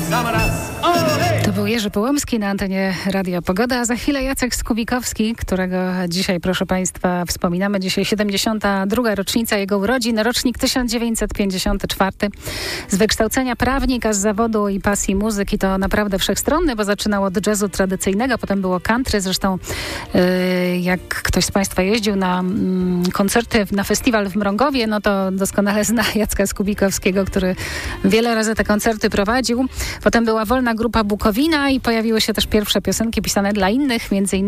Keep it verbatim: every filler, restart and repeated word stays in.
sam raz. Olej! To był Jerzy Połomski na antenie Radia Pogoda, a za chwilę Jacek Skubikowski, którego dzisiaj, proszę Państwa, wspominamy. Dzisiaj siedemdziesiąta druga rocznica jego urodzin, rocznik tysiąc dziewięćset pięćdziesiąty czwarty. Z wykształcenia prawnik, a z zawodu i pasji muzyki to naprawdę wszechstronny, bo zaczynał od jazzu tradycyjnego, potem było country. Zresztą yy, jak ktoś z Państwa jeździł na mm, koncerty, na festiwal w Mrągowie, no to doskonale zna Jacka Skubikowskiego, który wiele razy te koncerty prowadził. Potem była wolna grupa Bukowina i pojawiły się też pierwsze piosenki pisane dla innych, między innymi